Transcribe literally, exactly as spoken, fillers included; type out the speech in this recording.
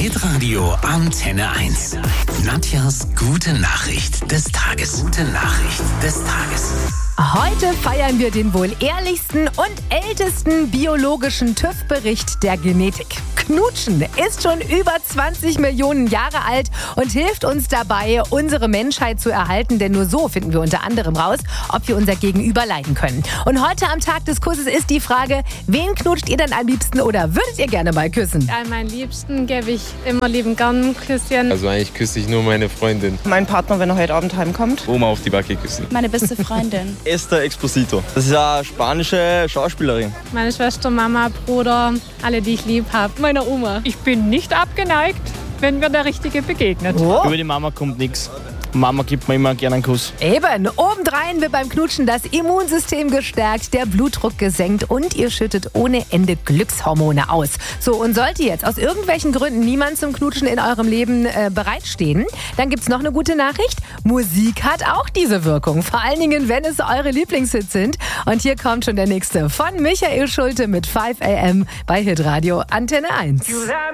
Hitradio Antenne eins. Nadjas gute Nachricht des Tages. Gute Nachricht des Tages. Heute feiern wir den wohl ehrlichsten und ältesten biologischen TÜV-Bericht der Genetik. Knutschen ist schon über zwanzig Millionen Jahre alt und hilft uns dabei, unsere Menschheit zu erhalten, denn nur so finden wir unter anderem raus, ob wir unser Gegenüber leiden können. Und heute am Tag des Kusses ist die Frage, wen knutscht ihr denn am liebsten oder würdet ihr gerne mal küssen? An meinen Liebsten gebe ich immer lieben gern ein Küsschen. Also eigentlich küsse ich nur meine Freundin. Mein Partner, wenn er heute Abend heimkommt. Oma auf die Backe küssen. Meine beste Freundin. Esther Exposito. Das ist eine spanische Schauspielerin. Meine Schwester, Mama, Bruder, alle, die ich lieb habe. Meine Oma. Ich bin nicht abgeneigt, wenn mir der Richtige begegnet. Oh. Über die Mama kommt nichts. Mama gibt mir immer gerne einen Kuss. Eben, obendrein wird beim Knutschen das Immunsystem gestärkt, der Blutdruck gesenkt und ihr schüttet ohne Ende Glückshormone aus. So, und sollte jetzt aus irgendwelchen Gründen niemand zum Knutschen in eurem Leben äh, bereitstehen, dann gibt's noch eine gute Nachricht. Musik hat auch diese Wirkung, vor allen Dingen, wenn es eure Lieblingshits sind. Und hier kommt schon der nächste von Michael Schulte mit five a m bei Hitradio Antenne eins.